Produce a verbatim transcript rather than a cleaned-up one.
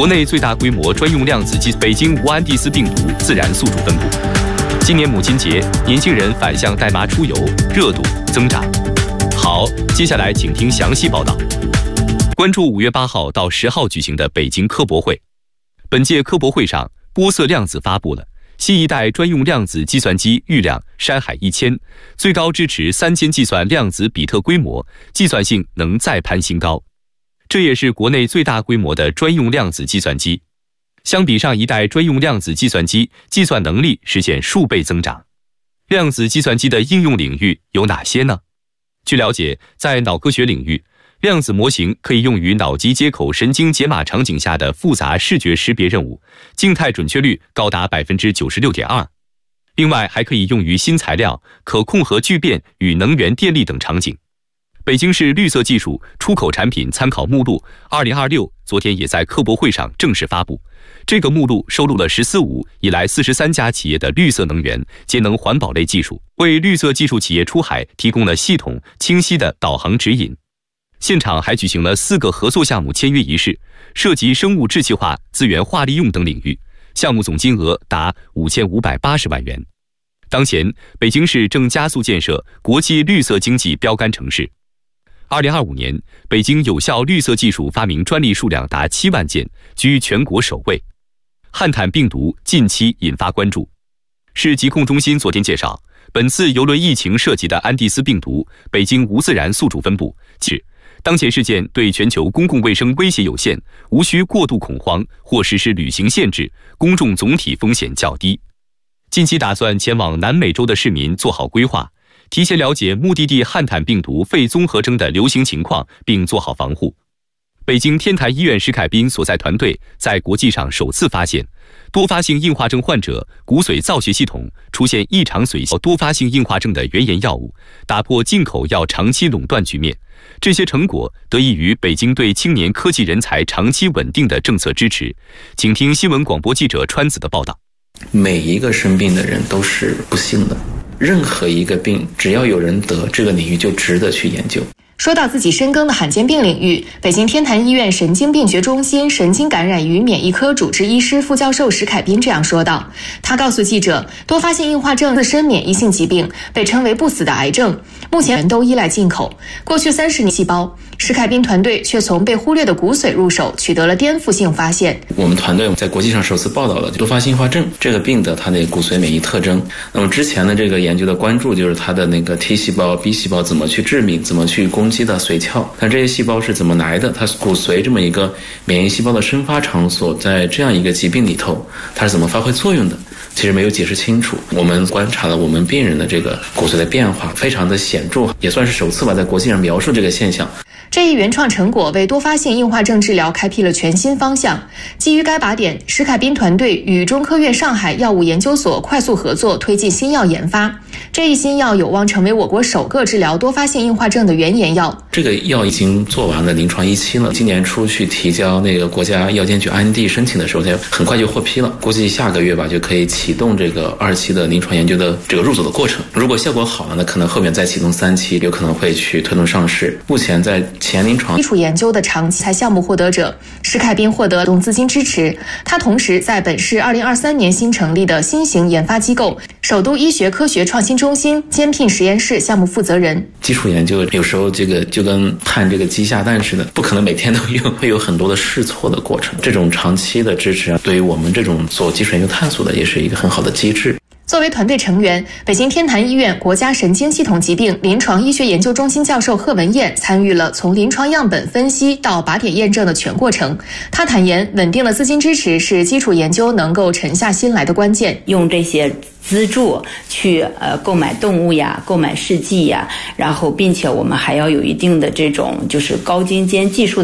国内最大规模专用量子计北京无安第斯病毒自然宿主分布。今年母亲节，年轻人反向带妈出游，热度增长。好，接下来请听详细报道。关注五月八号到十号举行的北京科博会。本届科博会上，波色量子发布了新一代专用量子计算机玉量山海一千，最高支持三千计算量子比特规模，计算性能再攀新高。这也是国内最大规模的专用量子计算机。相比上一代专用量子计算机，计算能力实现数倍增长。量子计算机的应用领域有哪些呢？据了解，在脑科学领域，量子模型可以用于脑机接口神经解码场景下的复杂视觉识别任务，静态准确率高达 百分之九十六点二。 另外还可以用于新材料、可控核聚变与能源电力等场景。北京市绿色技术出口产品参考目录二零二六昨天也在科博会上正式发布。这个目录收录了“十四五”以来四十三家企业的绿色能源、节能环保类技术，为绿色技术企业出海提供了系统、清晰的导航指引。现场还举行了四个合作项目签约仪式，涉及生物制气化、资源化利用等领域，项目总金额达五千五百八十万元。当前，北京市正加速建设国际绿色经济标杆城市。二零二五年，北京有效绿色技术发明专利数量达七万件，居全国首位。汉坦病毒近期引发关注。市疾控中心昨天介绍，本次邮轮疫情涉及的安第斯病毒，北京无自然宿主分布。指当前事件对全球公共卫生威胁有限，无需过度恐慌或实施旅行限制，公众总体风险较低。近期打算前往南美洲的市民做好规划，提前了解目的地汉坦病毒肺综合征的流行情况，并做好防护。北京天坛医院史凯斌所在团队在国际上首次发现，多发性硬化症患者骨髓造血系统出现异常髓鞘多发性硬化症的原研药物，打破进口药长期垄断局面。这些成果得益于北京对青年科技人才长期稳定的政策支持。请听新闻广播记者川子的报道。 每一个生病的人都是不幸的，任何一个病只要有人得，这个领域就值得去研究。 说到自己深耕的罕见病领域，北京天坛医院神经病学中心神经感染与免疫科主治医师副教授史凯斌这样说道。他告诉记者，多发性硬化症自身免疫性疾病，被称为不死的癌症，目前人都依赖进口。过去三十年细胞，史凯斌团队却从被忽略的骨髓入手，取得了颠覆性发现。 我们团队在国际上首次报道了多发性硬化症这个病的它的骨髓免疫特征。那么之前的这个研究的关注就是它的那个 T 细胞、B 细胞怎么去致敏，怎么去攻击的髓鞘，但这些细胞是怎么来的？它骨髓这么一个免疫细胞的生发场所，在这样一个疾病里头，它是怎么发挥作用的？其实没有解释清楚。我们观察了我们病人的这个骨髓的变化，非常的显著，也算是首次吧，在国际上描述这个现象。 这一原创成果为多发性硬化症治疗开辟了全新方向。基于该靶点，史凯斌团队与中科院上海药物研究所快速合作，推进新药研发。这一新药有望成为我国首个治疗多发性硬化症的原研药。 这个药已经做完了临床一期了，今年初去提交那个国家药监局 I N D 申请的时候，很快就获批了，估计下个月吧就可以启动这个二期的临床研究的这个入组的过程。如果效果好了呢，可能后面再启动三期，有可能会去推动上市。目前在前临床基础研究的长期项目获得者史凯斌获得动资金支持，他同时在本市二零二三年新成立的新型研发机构首都医学科学创新中心兼聘实验室项目负责人。 基础研究有时候这个就跟碳这个鸡下蛋似的，不可能每天都用，会有很多的试错的过程。这种长期的支持啊，对于我们这种做基础研究探索的也是一个很好的机制。 作为团队成员，北京天坛医院国家神经系统疾病临床医学研究中心教授贺文燕参与了从临床样本分析到靶点验证的全过程。他坦言，稳定的资金支持是基础研究能够沉下心来的关键。 用这些资助去呃购买动物呀，购买试剂呀，然后并且我们还要有一定的这种就是高精尖技术